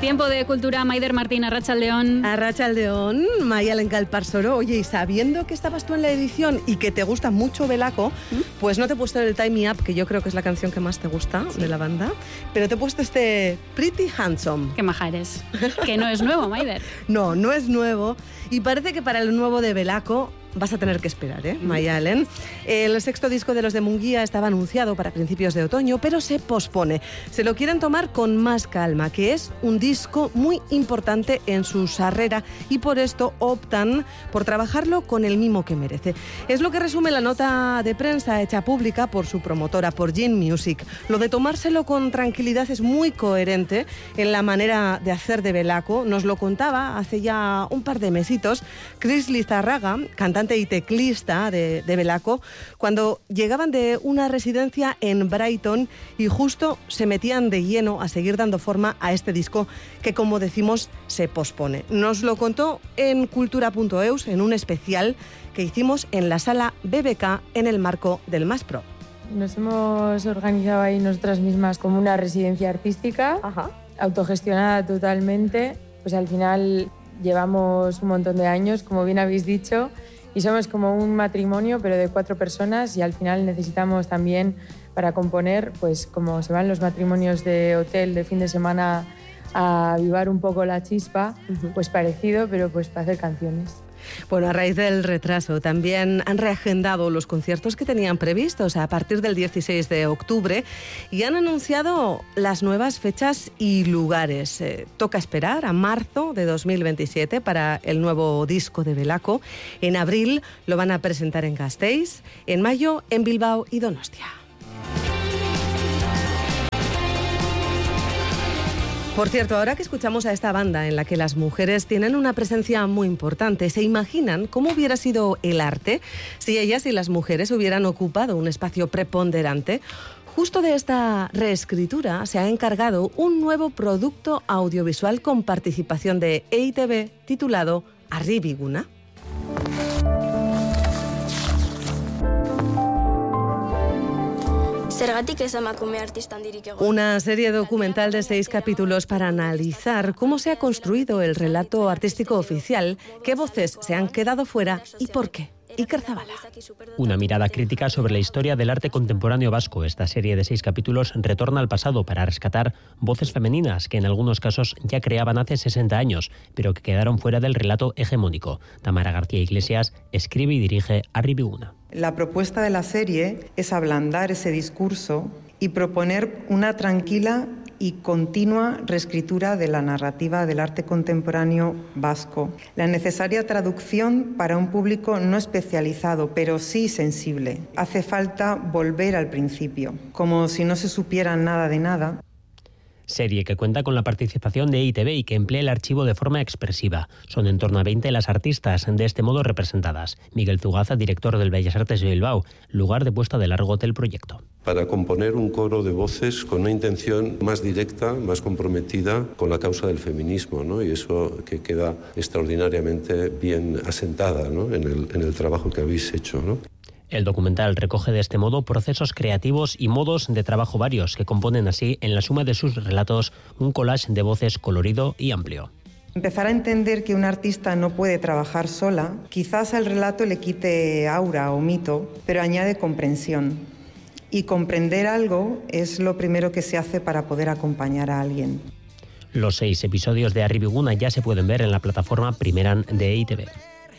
Tiempo de cultura, Maider Martín, Arratsaldeon. Arratsaldeon, Maialen Calparsoro. Oye, y sabiendo que estabas tú en la edición y que te gusta mucho Belaco, pues no te he puesto el Tie Me Up, que yo creo que es la canción que más te gusta de la banda, pero te he puesto este Pretty Handsome. Qué maja eres. Que no es nuevo, Maider. No es nuevo. Y parece que para el nuevo de Belaco vas a tener que esperar, Maialen. El sexto disco de los de Munguía estaba anunciado para principios de otoño, pero se pospone. Se lo quieren tomar con más calma, que es un disco muy importante en su carrera y por esto optan por trabajarlo con el mimo que merece. Es lo que resume la nota de prensa hecha pública por su promotora, por Gin Music. Lo de tomárselo con tranquilidad es muy coherente en la manera de hacer de Belaco. Nos lo contaba hace ya un par de mesitos Chris Lizarraga, cantante y teclista de Belaco, cuando llegaban de una residencia en Brighton y justo se metían de lleno a seguir dando forma a este disco que, como decimos, se pospone. Nos lo contó en cultura.eus en un especial que hicimos en la sala BBK en el marco del MASPRO. Nos hemos organizado ahí nosotras mismas como una residencia artística, autogestionada totalmente. Pues al final llevamos un montón de años, como bien habéis dicho, y somos como un matrimonio, pero de 4 personas, y al final necesitamos también para componer, pues como se van los matrimonios de hotel de fin de semana a avivar un poco la chispa, pues parecido, pero pues para hacer canciones. Bueno, a raíz del retraso también han reagendado los conciertos que tenían previstos a partir del 16 de octubre y han anunciado las nuevas fechas y lugares. Toca esperar a marzo de 2027 para el nuevo disco de Belaco. En abril lo van a presentar en Gasteiz, en mayo en Bilbao y Donostia. Por cierto, ahora que escuchamos a esta banda en la que las mujeres tienen una presencia muy importante, ¿se imaginan cómo hubiera sido el arte si ellas y las mujeres hubieran ocupado un espacio preponderante? Justo de esta reescritura se ha encargado un nuevo producto audiovisual con participación de EITB titulado Arribiguna. Una serie documental de 6 capítulos para analizar cómo se ha construido el relato artístico oficial, qué voces se han quedado fuera y por qué. Iker Zabala. Una mirada crítica sobre la historia del arte contemporáneo vasco. Esta serie de 6 capítulos retorna al pasado para rescatar voces femeninas que en algunos casos ya creaban hace 60 años, pero que quedaron fuera del relato hegemónico. Tamara García Iglesias escribe y dirige Arribiguna. La propuesta de la serie es ablandar ese discurso y proponer una tranquila y continua reescritura de la narrativa del arte contemporáneo vasco. La necesaria traducción para un público no especializado, pero sí sensible. Hace falta volver al principio, como si no se supiera nada de nada. Serie que cuenta con la participación de EITB y que emplea el archivo de forma expresiva. Son en torno a 20 las artistas de este modo representadas. Miguel Zugaza, director del Bellas Artes de Bilbao, lugar de puesta de largo del proyecto. Para componer un coro de voces con una intención más directa, más comprometida con la causa del feminismo, ¿no? Y eso que queda extraordinariamente bien asentada, ¿no? en el trabajo que habéis hecho, ¿no? El documental recoge de este modo procesos creativos y modos de trabajo varios que componen así, en la suma de sus relatos, un collage de voces colorido y amplio. Empezar a entender que un artista no puede trabajar sola, quizás al relato le quite aura o mito, pero añade comprensión. Y comprender algo es lo primero que se hace para poder acompañar a alguien. Los 6 episodios de Arribiguna ya se pueden ver en la plataforma Primeran de EITB.